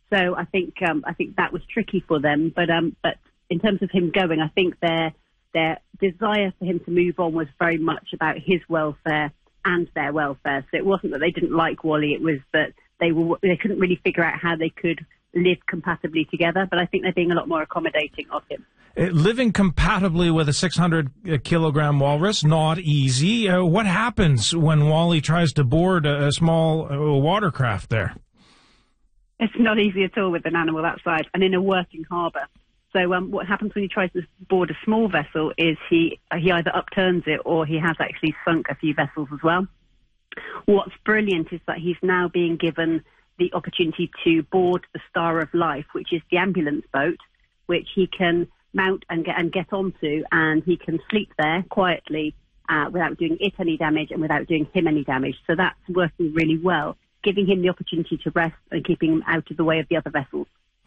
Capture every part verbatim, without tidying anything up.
So I think um, I think that was tricky for them. But um, but in terms of him going, I think their their desire for him to move on was very much about his welfare and their welfare. So it wasn't that they didn't like Wally; it was that they were they couldn't really figure out how they could live compatibly together. But I think they're being a lot more accommodating of him. Uh, living compatibly with a six hundred kilogram walrus, not easy. Uh, what happens when Wally tries to board a, a small uh, watercraft there? It's not easy at all with an animal that size and in a working harbour. So um, what happens when he tries to board a small vessel is he he either upturns it or he has actually sunk a few vessels as well. What's brilliant is that he's now being given the opportunity to board the Star of Life, which is the ambulance boat, which he can mount and get and get onto, and he can sleep there quietly uh, without doing it any damage and without doing him any damage. So that's working really well, giving him the opportunity to rest and keeping him out of the way of the other vessels.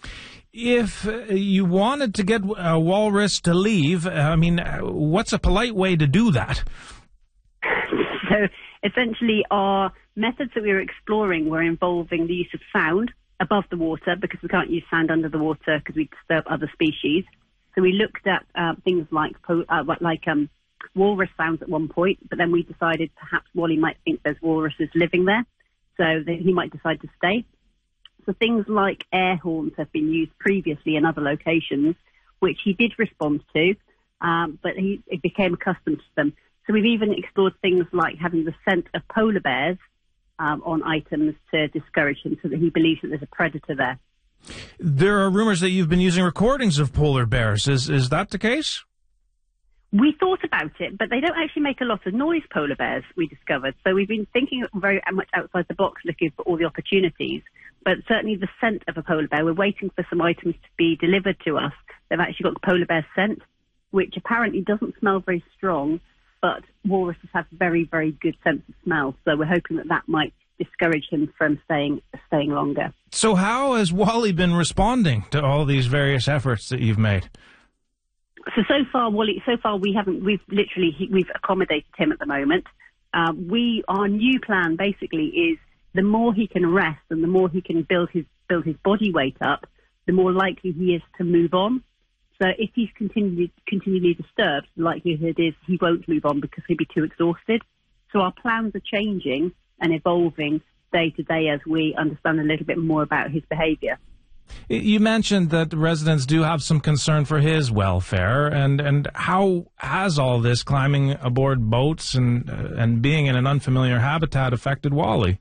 If uh, you wanted to get a walrus to leave, I mean, uh, what's a polite way to do that? So essentially our methods that we were exploring were involving the use of sound above the water, because we can't use sound under the water because we disturb other species. So we looked at uh, things like uh, like um, walrus sounds at one point, but then we decided perhaps Wally might think there's walruses living there, so that he might decide to stay. So things like air horns have been used previously in other locations, which he did respond to, um, but he, he became accustomed to them. So we've even explored things like having the scent of polar bears um, on items to discourage him, so that he believes that there's a predator there. There are rumors that you've been using recordings of polar bears. Is is that the case? We thought about it, but they don't actually make a lot of noise, polar bears, we discovered. So we've been thinking very much outside the box, looking for all the opportunities. But certainly the scent of a polar bear, we're waiting for some items to be delivered to us. They've actually got the polar bear scent, which apparently doesn't smell very strong, but walruses have very, very good sense of smell. So we're hoping that that might discourage him from staying staying longer. So how has Wally been responding to all these various efforts that you've made? So so far, Wally. So far, we haven't. We've literally we've accommodated him at the moment. Uh, we our new plan basically is the more he can rest and the more he can build his build his body weight up, the more likely he is to move on. So if he's continually continually disturbed, the likelihood is he won't move on because he'll be too exhausted. So our plans are changing and evolving day to day as we understand a little bit more about his behaviour. You mentioned that residents do have some concern for his welfare, and, and how has all this climbing aboard boats and uh, and being in an unfamiliar habitat affected Wally?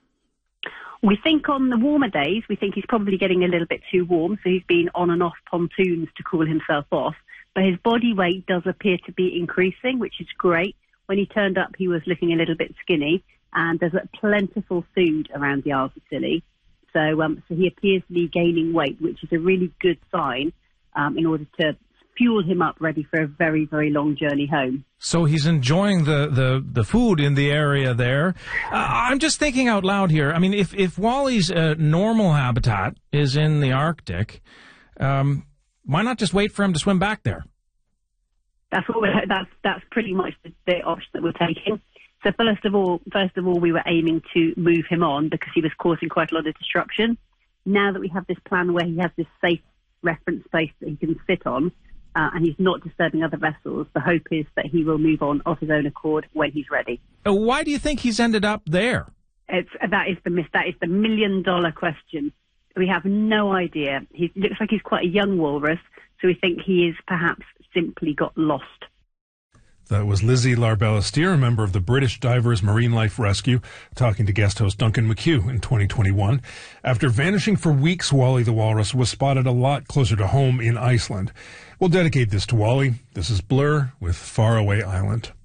We think on the warmer days, we think he's probably getting a little bit too warm, so he's been on and off pontoons to cool himself off. But his body weight does appear to be increasing, which is great. When he turned up, he was looking a little bit skinny, and there's a plentiful food around the Isles of Scilly. So, um, so he appears to be gaining weight, which is a really good sign um, in order to fuel him up ready for a very, very long journey home. So he's enjoying the, the, the food in the area there. Uh, I'm just thinking out loud here. I mean, if, if Wally's uh, normal habitat is in the Arctic, um, why not just wait for him to swim back there? That's what we're, that's that's pretty much the, the option that we're taking. So first of all, first of all, we were aiming to move him on because he was causing quite a lot of disruption. Now that we have this plan where he has this safe reference space that he can sit on, uh, and he's not disturbing other vessels, the hope is that he will move on of his own accord when he's ready. Uh, why do you think he's ended up there? It's, that is the that is the million dollar question. We have no idea. He looks like he's quite a young walrus, so we think he is perhaps simply got lost. That was Lizzie Larbellistier, a member of the British Divers Marine Life Rescue, talking to guest host Duncan McHugh in twenty twenty-one. After vanishing for weeks, Wally the walrus was spotted a lot closer to home in Iceland. We'll dedicate this to Wally. This is Blur with Faraway Island.